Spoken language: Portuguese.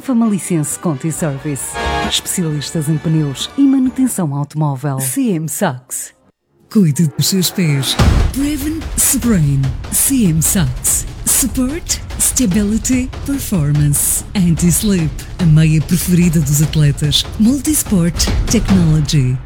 Famalicense Conti Service. Especialistas em pneus e manutenção automóvel. CM Sachs. Cuide dos seus pés. Prevent Sprain. CM Sachs. Support, Stability, Performance. Anti-Slip. A meia preferida dos atletas. Multisport Technology.